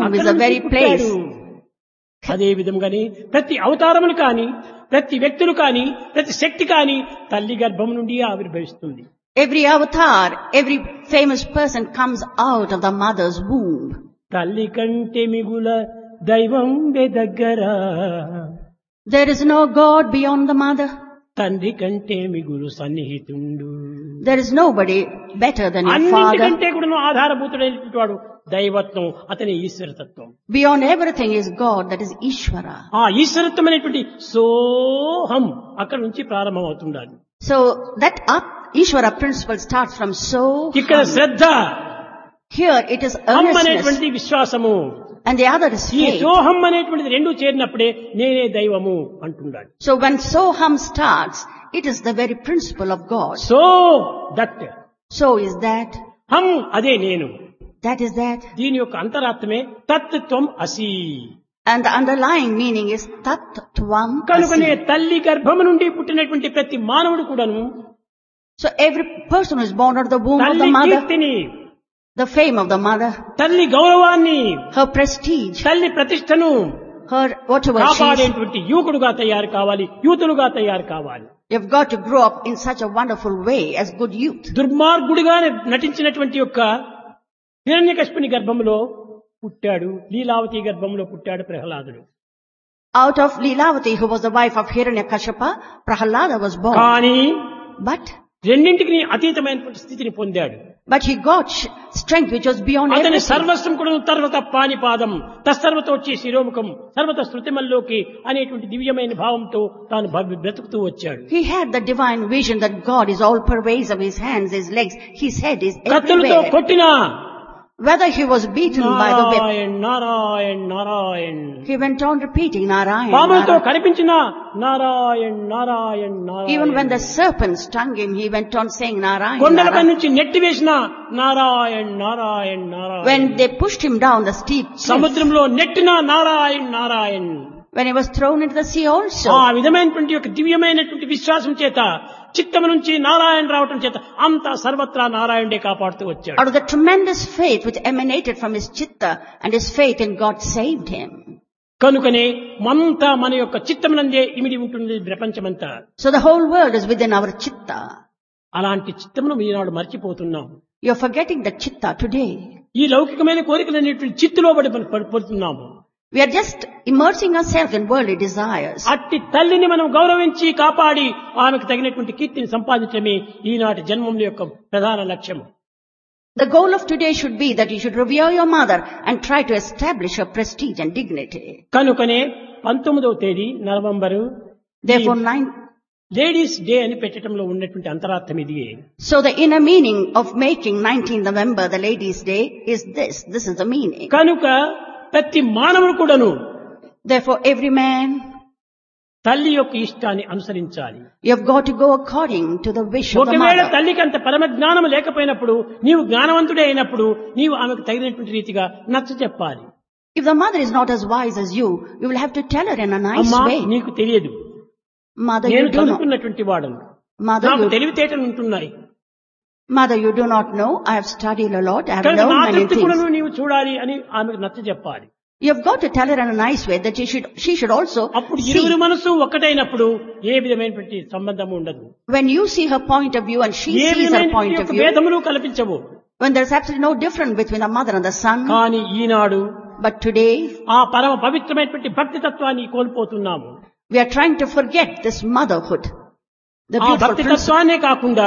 is the very place. అదే విధంగానే ప్రతి అవతారములు కాని, ప్రతి వ్యక్తులు కాని, ప్రతి శక్తి కాని తల్లి గర్భం నుండి ఆవిర్భవిస్తుంది. Every avatar, every famous person comes out of the mother's womb. తల్లి కంటే మిగుల దైవం దగ్గర, There is no God beyond the mother. తండ్రి కంటే మిగులు సన్నిహితుండు. There is nobody better than your అన్నింటికంటే father. కూడా ఆధారభూతుడైనటువంటి వాడు దైవత్వం, అతని ఈశ్వరతత్వం. Beyond everything is God, that is Ishvara. ఆ ఈశ్వరత్వం అనేటువంటి సోహం అక్కడ నుంచి ప్రారంభం అవుతుండాలి. So that Ishvara principle starts from so. ఇక్కడ శ్రద్ధ, Here it is హం earnestness అనేటువంటి విశ్వాసము, and the other is ఈ faith. సోహం అనేటువంటిది రెండు చేరినప్పుడే నేనే దైవము అంటున్నాడు. So when Soham starts, it is the very principle of God. So that, So is that, హం అదే నేను, that is that. దీని యొక్క అంతరాత్మే తత్వం అసి. And the underlying meaning is Tat Tvam కనుకనే Asi. తల్లి గర్భము నుండి పుట్టినటువంటి ప్రతి మానవుడు కూడాను So every person who is born out of the womb of తల్లి the mother, కీర్తిని, the fame of the mother, తల్లి గౌరవాన్ని, her prestige, తల్లి ప్రతిష్టను her whatever she is, కాపాడేటువంటి యువకుడుగా తయారు కావాలి, యూతులుగా తయారు కావాలి. you've got to grow up in such a wonderful way as good youth. దుర్మార్గుడిగా నటించినటువంటి యొక్క హిరణ్యకశిపుని గర్భంలో పుట్టాడు, లీలావతి గర్భంలో పుట్టాడు ప్రహ్లాదుడు. Out of Leelavati, who was the wife of Hiranyakashipa, Prahalada was born. కానీ But రెండింటికి అతీతమైనటువంటి స్థితిని పొందాడు. he got strength which was beyond అతని everything. సర్వస్వం కూడా తర్వత పానిపాదం తస్సర్వతోచ్చి శిరోముఖం సర్వత శృతిమల్లోకి అనేటువంటి దివ్యమైన భావంతో తాను బ్రతుకుతూ వచ్చాడు. He had the divine vision that God is all pervasive, his hands, his legs, his head is కత్తులతో everywhere. కొట్టినా Whether he was beaten by the whip, Narayan Narayan Narayan, he went on repeating Narayan, పాములతో Narayan. కనిపించినా Narayan Narayan Even when Narayan, the serpent stung him, he went on saying Narayan, కొండలపై Narayan. నుంచి నెట్టివేసినా Narayan Narayan Narayan, When they pushed him down the steep cliff, సముద్రంలో నెట్టినా Narayan Narayan. when he was thrown into the sea also, ఆ విధమైనటువంటి యొక్క దివ్యమైనటువంటి విశ్వాసం చేత, చిత్తము నుంచి నారాయణ రావటం చేత అంతా సర్వత్రా నారాయణుడే కాపాడుతూ వచ్చాడు. out of the tremendous faith which emanated from his chitta and his faith in God saved him. కనుకనే మంతా మన యొక్క చిత్తమునందే ఇమిడి ఉంటుంది ప్రపంచమంతా. So the whole world is within our chitta. అలాంటి చిత్తమును ఈనాడు మర్చిపోతున్నాం. You're forgetting the chitta today. ఈ లౌకికమైన కోరికలు అనేటువంటి చిత్తులో పడుతున్నాము. We are just immersing ourselves in worldly desires. అట్టి తల్లిని మనం గౌరవించి కాపాడి ఆమెకు తగినటువంటి కీర్తిని సంపాదించడమే ఈనాటి జన్మం యొక్క ప్రధాన లక్ష్యం. The goal of today should be that you should revere your mother and try to establish her prestige and dignity. కనుకనే 19వ తేదీ నవంబరు Therefore, లేడీస్ డే అని పెట్టడంలో ఉన్నటువంటి అంతరార్థం ఇది. so the inner meaning of making 19th November the Ladies' Day is this. This is the meaning. కనుక ప్రతి మానవుడు కూడాను Therefore, every man, తల్లి యొక్క ఇష్టాన్ని అనుసరించాలి. you have got to go according to the wish of the ఒకవేళ mother. తల్లికి అంత పరమ జ్ఞానం లేకపోయినప్పుడు, నీవు జ్ఞానవంతుడే అయినప్పుడు నీవు ఆమెకు తగినటువంటి రీతిగా నచ్చ చెప్పాలి. If the mother is not as wise as you will have to tell her in a nice అమ్మా way. నీకు తెలియదు, Mother, నేను you do not. చదువుకున్నటువంటి వాడను, Mother, నాకు you, తెలివితేటలు ఉంటున్నాయి, mother, you do not know. I have studied a lot. I have కనుక నా learned many తృప్తి కూడా things. నీవు చూడాలి అని ఆమెకు నచ్చ చెప్పాలి. You have got to tell her in a nice way that she should also అప్పుడు see. ఇరువురు మనసు ఒక్కటైనప్పుడు ఏ విధమైనటువంటి సంబంధం ఉండదు, When you see her point of view and she A sees her point విధమైనటువంటి of యొక్క view, భేదములు కల్పించవు. when there's absolutely no difference between the mother and the son. కానీ ఈనాడు But today, ఆ పరమ పవిత్రమైనటువంటి భక్తి తత్వాన్ని కోల్పోతున్నాము. we are trying to forget this motherhood. The ఆ beautiful భక్తి principle. తత్వాన్నే కాకుండా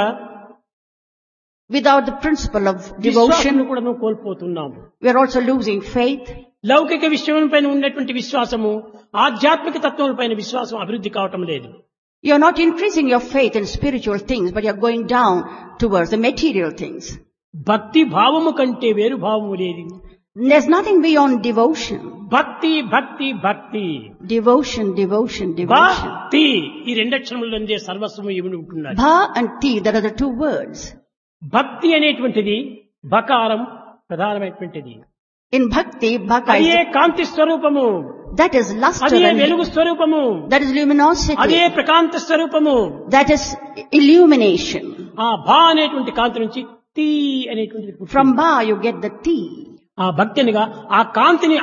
Without the principle of విశ్వాసం devotion, కూడా కోల్పోతున్నాము. we are also losing faith. లౌకిక విషయం పైన ఉన్నటువంటి విశ్వాసము, ఆధ్యాత్మిక తత్వం పైన విశ్వాసం అభివృద్ధి కావటం లేదు. You're not increasing your faith in spiritual things, but you're going down towards the material things. భక్తి భావము కంటే వేరు భావము లేదు. There's nothing beyond devotion. భక్తి భక్తి భక్తి Devotion, devotion, devotion. భక్తి ఈ రెండక్షరములందే సర్వస్వము ఇవి ఉంటున్నది. Bha and ti, that are the two words. భక్తి అనేటువంటిది బకారం ప్రధానమైనటువంటిది. In bhakti, bhaka అదే is, కాంతి స్వరూపము, that is luster అదే and వెలుగు స్వరూపము, that is అదే luminosity. ప్రకాంత స్వరూపము. That is illumination. ఆ భా అనేటువంటి కాంతి నుంచి తీ అనేటువంటిది పుట్టింది. From Ba you get the ti. ఆ భక్తి అనగా ఆ కాంతిని